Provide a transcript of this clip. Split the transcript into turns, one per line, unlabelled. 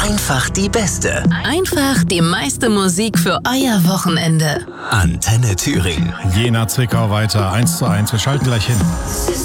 Einfach die beste.
Einfach die meiste Musik für euer Wochenende.
Antenne Thüringen.
Jena Zwickau weiter 1:1. Wir schalten gleich hin.